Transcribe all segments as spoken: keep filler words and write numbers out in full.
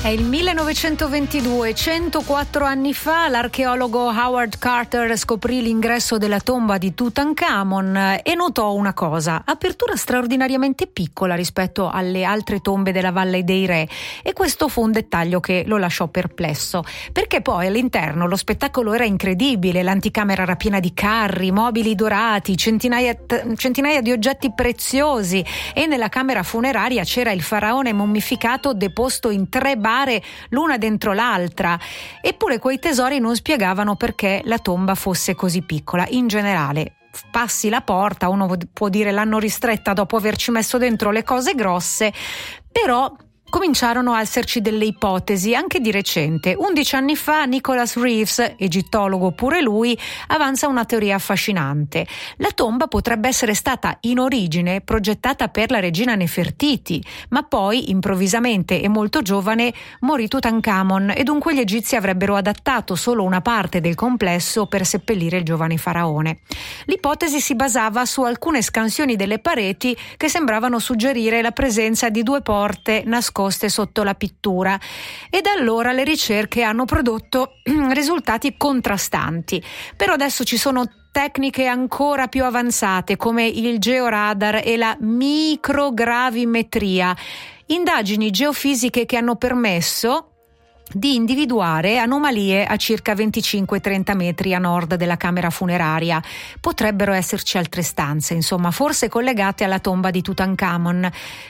È il millenovecentoventidue, centoquattro anni fa, l'archeologo Howard Carter scoprì l'ingresso della tomba di Tutankhamon e notò una cosa: apertura straordinariamente piccola rispetto alle altre tombe della Valle dei Re, e questo fu un dettaglio che lo lasciò perplesso, perché poi all'interno lo spettacolo era incredibile. L'anticamera era piena di carri, mobili dorati, centinaia, centinaia di oggetti preziosi, e nella camera funeraria c'era il faraone mummificato deposto in tre bare l'una dentro l'altra. Eppure quei tesori non spiegavano perché la tomba fosse così piccola. In generale, passi la porta, uno può dire l'hanno ristretta dopo averci messo dentro le cose grosse, però cominciarono a esserci delle ipotesi anche di recente. Undici anni fa Nicholas Reeves, egittologo pure lui, avanza una teoria affascinante. La tomba potrebbe essere stata in origine progettata per la regina Nefertiti, ma poi improvvisamente e molto giovane morì Tutankhamon, e dunque gli egizi avrebbero adattato solo una parte del complesso per seppellire il giovane faraone. L'ipotesi si basava su alcune scansioni delle pareti che sembravano suggerire la presenza di due porte nascoste sotto la pittura, e da allora le ricerche hanno prodotto risultati contrastanti. Però adesso ci sono tecniche ancora più avanzate come il georadar e la microgravimetria, indagini geofisiche che hanno permesso di individuare anomalie a circa venticinque trenta metri a nord della camera funeraria. Potrebbero esserci altre stanze, insomma, forse collegate alla tomba di Tutankhamon.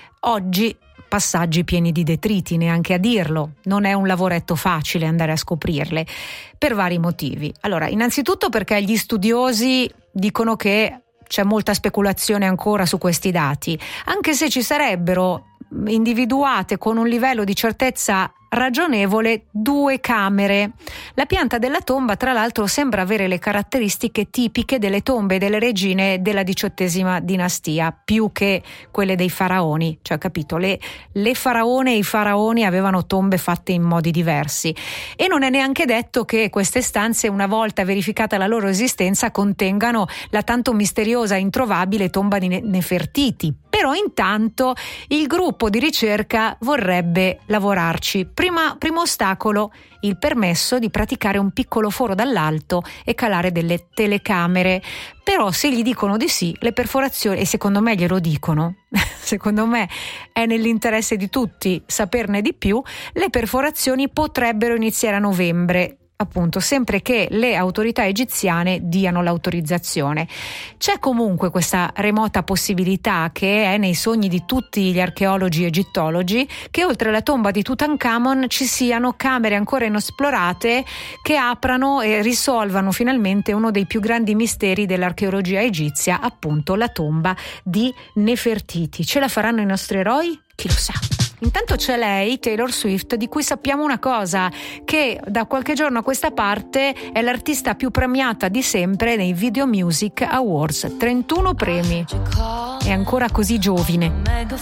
Oggi passaggi pieni di detriti, neanche a dirlo. Non è un lavoretto facile andare a scoprirle, per vari motivi. Allora, innanzitutto perché gli studiosi dicono che c'è molta speculazione ancora su questi dati, anche se ci sarebbero individuate con un livello di certezza ragionevole due camere. La pianta della tomba, tra l'altro, sembra avere le caratteristiche tipiche delle tombe delle regine della diciottesima dinastia, più che quelle dei faraoni. Cioè, capito, le, le faraone e i faraoni avevano tombe fatte in modi diversi, e non è neanche detto che queste stanze, una volta verificata la loro esistenza, contengano la tanto misteriosa e introvabile tomba di Nefertiti. Però intanto il gruppo di ricerca vorrebbe lavorarci. Prima, primo ostacolo, il permesso di praticare un piccolo foro dall'alto e calare delle telecamere. Però se gli dicono di sì, le perforazioni, e secondo me glielo dicono, secondo me è nell'interesse di tutti saperne di più, le perforazioni potrebbero iniziare a novembre, appunto, sempre che le autorità egiziane diano l'autorizzazione. C'è comunque questa remota possibilità, che è nei sogni di tutti gli archeologi egittologi, che oltre alla tomba di Tutankhamon ci siano camere ancora inesplorate che aprano e risolvano finalmente uno dei più grandi misteri dell'archeologia egizia, appunto la tomba di Nefertiti. Ce la faranno i nostri eroi? Chi lo sa? Intanto c'è lei, Taylor Swift, di cui sappiamo una cosa, che da qualche giorno a questa parte è l'artista più premiata di sempre nei Video Music Awards, trentuno premi, è ancora così giovine.